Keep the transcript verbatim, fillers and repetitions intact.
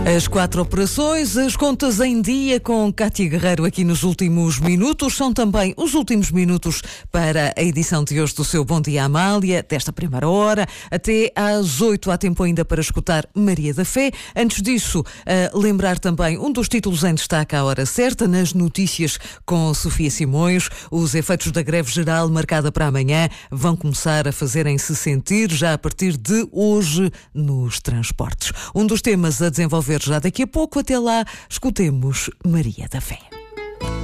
As quatro operações, as contas em dia com Cátia Guerreiro aqui nos últimos minutos. São também os últimos minutos para a edição de hoje do seu Bom Dia Amália, desta primeira hora. Até às oito há tempo ainda para escutar Maria da Fé. Antes disso, uh, lembrar também um dos títulos em destaque à hora certa, nas notícias com Sofia Simões. Os efeitos da greve geral marcada para amanhã vão começar a fazerem-se sentir já a partir de hoje nos transportes. Um dos temas a desenvolver já daqui a pouco. Até lá, escutemos Maria da Fé.